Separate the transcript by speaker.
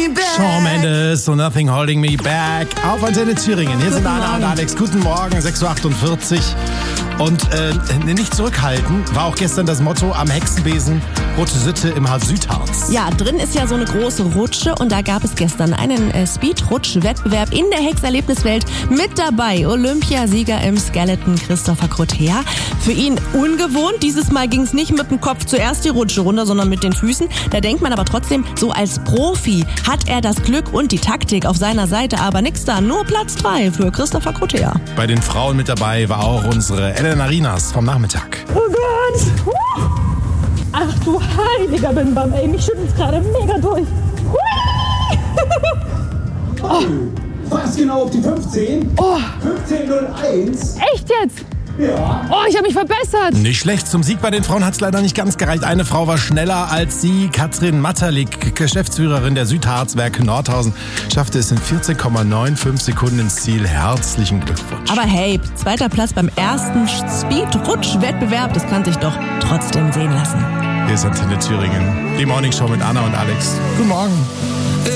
Speaker 1: me back.
Speaker 2: Shawn Mendes, So Nothing Holding Me Back. Auf Antenne Thüringen. Hier sind Anna und Alex. Guten Morgen, 6.48 Uhr. Und nicht zurückhalten war auch gestern das Motto am Hexenbesen Rote Sitte im Südharz.
Speaker 3: Ja, drin ist ja so eine große Rutsche und da gab es gestern einen Speed-Rutsch-Wettbewerb in der Hexerlebniswelt. Mit dabei Olympiasieger im Skeleton Christopher Crotea. Für ihn ungewohnt. Dieses Mal ging es nicht mit dem Kopf zuerst die Rutsche runter, sondern mit den Füßen. Da denkt man aber trotzdem, so als Profi hat er das Glück und die Taktik auf seiner Seite. Aber nix da, nur Platz 3 für Christopher Crotea.
Speaker 2: Bei den Frauen mit dabei war auch unsere Elena Rinas vom Nachmittag.
Speaker 4: Oh Gott! Ach du heiliger Bimbam, ey, mich schüttelt's gerade mega durch.
Speaker 5: Oh. Fast genau auf die 15.
Speaker 4: Oh.
Speaker 5: 15:01.
Speaker 4: Echt jetzt?
Speaker 5: Ja.
Speaker 4: Oh, ich habe mich verbessert.
Speaker 2: Nicht schlecht. Zum Sieg bei den Frauen hat es leider nicht ganz gereicht. Eine Frau war schneller als sie. Katrin Matterlik, Geschäftsführerin der Südharzwerke Nordhausen, schaffte es in 14,95 Sekunden ins Ziel. Herzlichen Glückwunsch.
Speaker 3: Aber hey, 2. Platz beim ersten Speed-Rutsch-Wettbewerb, das kann sich doch trotzdem sehen lassen.
Speaker 2: Hier ist Antenne Thüringen. Die Morningshow mit Anna und Alex. Guten Morgen.